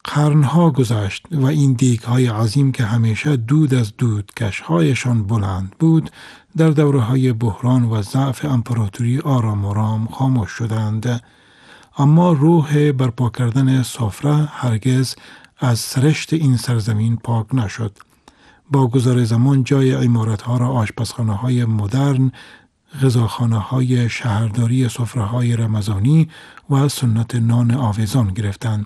قرنها گذشت و این دیگ‌های عظیم که همیشه دود از دودکش‌هایشان بلند بود، در دوره‌های بحران و ضعف امپراتوری آرام آرام خاموش شدند. اما روح برپا کردن سفره هرگز از سرشت این سرزمین پاک نشد. با گذر زمان جای عمارت‌ها را آشپزخانه‌های مدرن، غذاخانه‌های شهرداری، سفره‌های رمضانی و سنت نان آویزان گرفتند.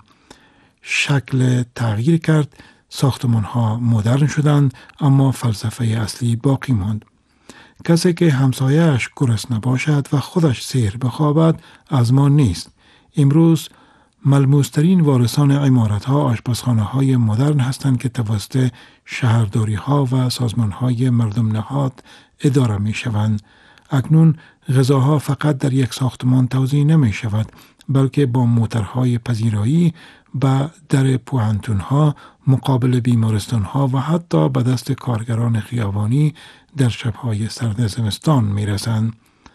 شکل تغییر کرد، ساختمان‌ها مدرن شدند، اما فلسفه اصلی باقی ماند. کسی که همسایه‌اش گرسنه باشد و خودش سیر بخوابد از ما نیست. امروز ملموس‌ترین وارثان عمارت‌ها آشپزخانه‌های مدرن هستند که توسط شهرداری‌ها و سازمان‌های مردم نهاد اداره می‌شوند. اکنون غذاها فقط در یک ساختمان توزیع نمی‌شود، بلکه با موترهای پذیرایی به در پوهنتون‌ها، مقابل بیمارستان‌ها و حتی به دست کارگران خیابانی در شب‌های سرد زمستان می‌رسند.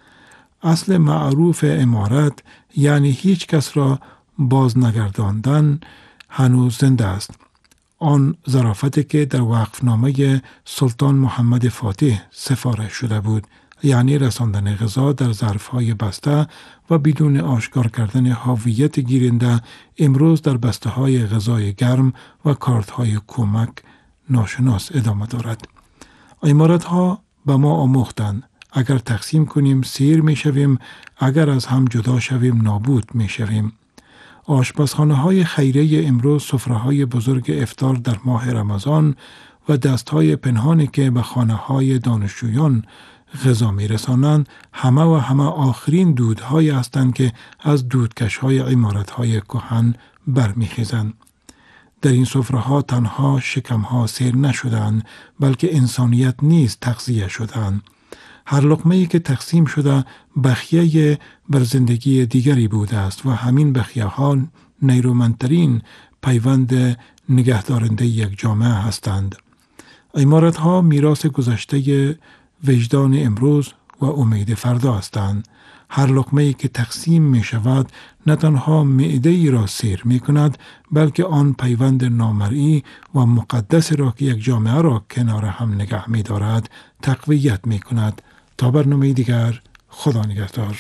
اصل معروف عمارت یعنی هیچ کس را باز نگرداندن هنوز زنده است. آن ظرافتی که در وقفنامه سلطان محمد فاتح سفارش شده بود، یعنی رساندن غذا در ظرف‌های بسته و بدون آشکار کردن هویت گیرنده، امروز در بسته‌های غذای گرم و کارت‌های کمک ناشناس ادامه دارد. عمارت‌ها به ما آموختند اگر تقسیم کنیم سیر می‌شویم، اگر از هم جدا شویم نابود می‌شویم. آشپزخانه‌های خیریه امروز سفره‌های بزرگ افطار در ماه رمضان و دست‌های پنهانی که به خانه‌های دانشجویان غذا می‌رسانند، همه آخرین دودهایی هستند که از دودکش‌های عمارت‌های کهن برمیخیزند. در این سفره‌ها تنها شکم‌ها سیر نشدند، بلکه انسانیت نیز تغذیه شدند. هر لقمه‌ای که تقسیم شده بخیه بر زندگی دیگری بوده است و همین بخیه‌ها نیرومندترین پیوند نگهدارنده یک جامعه هستند. عمارت‌ها میراث گذشته وجدان امروز و امید فردا هستند. هر لقمه‌ای که تقسیم می شود نه تنها معده‌ای را سیر می کند، بلکه آن پیوند نامرئی و مقدس را که یک جامعه را کنار هم نگه می دارد تقویت می کند. تا برنامه دیگر، خدا نگهدار.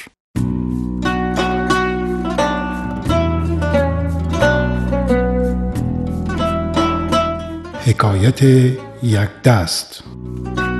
حکایت یک دست.